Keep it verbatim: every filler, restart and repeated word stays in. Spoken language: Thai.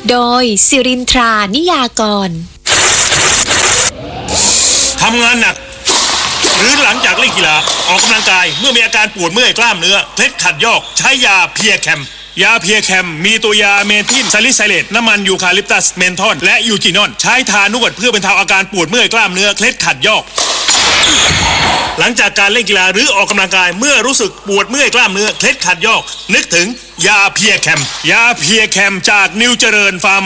โดยสิรินทรานิยากรทำงานหนักหรือหลังจากเล่นกีฬาออกกำลังกายเมื่อมีอาการปวดเมื่อยกล้ามเนื้อเคล็ดขัดยอกใช้ยาเพียแคมยาเพียแคมมีตัวยาเมทิลซาลิไซเลตน้ำมันยูคาลิปตัสเมนทอลและยูจินอนใช้ทานวดเพื่อบรรเทาอาการปวดเมื่อยกล้ามเนื้อเคล็ดขัดยอกหลังจากการเล่นกีฬาหรือออกกำลังกายเมื่อรู้สึกปวดเมื่อยกล้ามเนื้อเคล็ดขัดยอกนึกถึงยาเพียแคมยาเพียแคมจากนิวเจริญฟาร์ม